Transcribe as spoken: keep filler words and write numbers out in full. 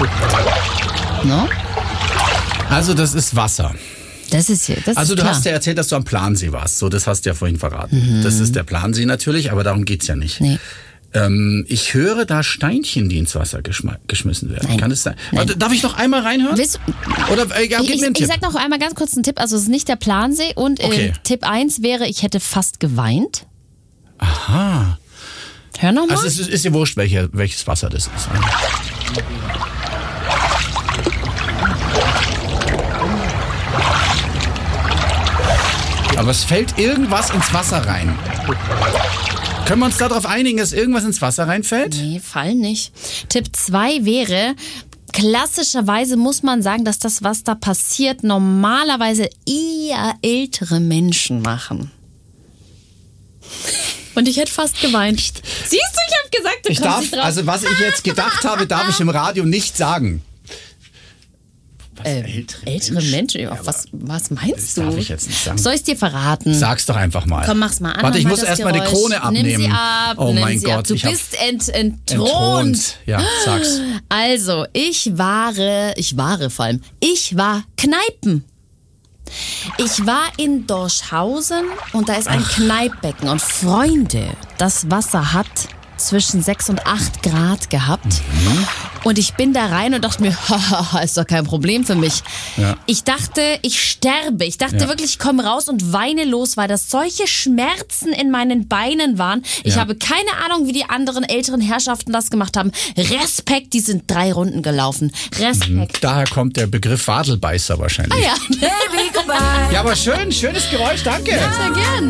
No? Also das ist Wasser. Das ist hier. Das also ist du klar. hast ja erzählt, dass du am Plansee warst. So, das hast du ja vorhin verraten. Mhm. Das ist der Plansee natürlich, aber darum geht's ja nicht. Nee. Ähm, ich höre da Steinchen, die ins Wasser geschm- geschmissen werden. Nein. Kann es sein? Nein. Warte, darf ich noch einmal reinhören? Willst, Oder äh, ja, gib ich, mir einen ich Tipp. sag noch einmal ganz kurz einen Tipp. Also es ist nicht der Plansee. Und äh, Okay. Tipp eins wäre, ich hätte fast geweint. Aha. Hör noch mal. Also es ist, ist dir wurscht, welche, welches Wasser das ist. Aber es fällt irgendwas ins Wasser rein. Können wir uns darauf einigen, dass irgendwas ins Wasser reinfällt? Nee, Fall nicht. Tipp zwei wäre, klassischerweise muss man sagen, dass das, was da passiert, normalerweise eher ältere Menschen machen. Und ich hätte fast geweint. Siehst du, ich habe gesagt, du Ich kommst darf, nicht drauf. also was ich jetzt gedacht habe, darf ich im Radio nicht sagen. Was, Äh, ältere ältere Menschen? Menschen? Ja, was, was meinst du? Das darf ich jetzt nicht sagen. Soll ich dir verraten? Sag's doch einfach mal. Komm, mach's mal an. Warte, ich mach muss das erst mal die Geräusch. Krone abnehmen. Nimm sie ab. Oh nimm mein sie Gott, Ab. Du ich hab bist ent, entthront. Entthront. Ja, sag's. Also, ich war, ich war vor allem, ich war Kneipen. Ich war in Dorschhausen und da ist ein Ach. Kneippbecken. Und Freunde, das Wasser hat zwischen sechs und acht Grad gehabt. Mhm. Und ich bin da rein und dachte mir, haha, ist doch kein Problem für mich. Ja. Ich dachte, ich sterbe. Ich dachte Ja. wirklich, ich komme raus und weine los, weil das solche Schmerzen in meinen Beinen waren. Ich Ja. habe keine Ahnung, wie die anderen älteren Herrschaften das gemacht haben. Respekt, die sind drei Runden gelaufen. Respekt. Daher kommt der Begriff Wadelbeißer wahrscheinlich. Ah ja. Ja, aber schön, schönes Geräusch, danke. Sehr gern.